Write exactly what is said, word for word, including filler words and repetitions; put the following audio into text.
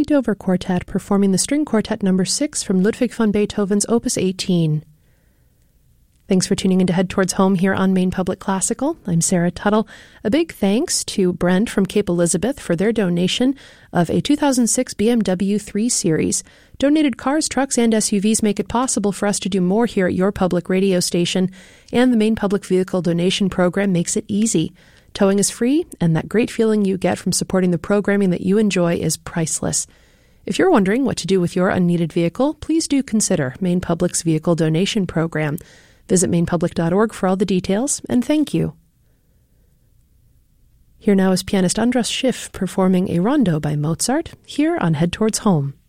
Mighty Dover Quartet performing the String Quartet number six from Ludwig van Beethoven's Opus eighteen. Thanks for tuning in to Head Towards Home here on Maine Public Classical. I'm Sarah Tuttle. A big thanks to Brent from Cape Elizabeth for their donation of a two thousand six B M W three Series. Donated cars, trucks, and S U Vs make it possible for us to do more here at your public radio station, and the Maine Public Vehicle Donation Program makes it easy. Towing is free, and that great feeling you get from supporting the programming that you enjoy is priceless. If you're wondering what to do with your unneeded vehicle, please do consider Maine Public's Vehicle Donation Program. Visit maine public dot org for all the details, and thank you. Here now is pianist Andras Schiff performing a rondo by Mozart, here on Head Towards Home.